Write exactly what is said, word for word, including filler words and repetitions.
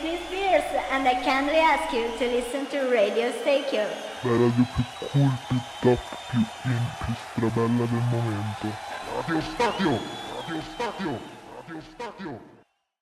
Britney Spears and I kindly ask you to listen to Radio Stereo. La radio più cool, più top, più in, più strabella del momento. Radio Stereo! Radio Stereo! Radio Stereo!